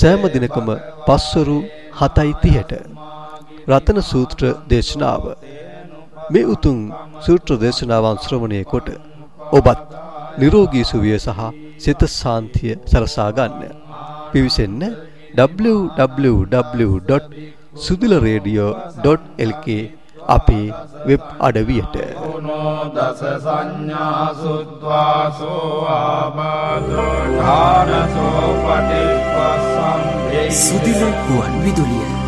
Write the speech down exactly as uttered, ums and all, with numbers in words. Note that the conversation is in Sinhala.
සෑම දිනකම පස්වරු හතයි තිහට රතන සූත්‍ර දේශනාව. මේ උතුම් සූත්‍ර දේශනාවන් ශ්‍රවණය කොට ඔබත් නිරෝගී සුවය සහ සිත ශාන්තිය සලසා ගන්න. පිවිසෙන්න w w w dot sudila radio dot l k අපේ වෙබ් අඩවියට. දස සංඥා සුද්වාසෝ ආබාධෝ ධානසෝ පටිපස්සම් සුදිල ගුවන් විදුලිය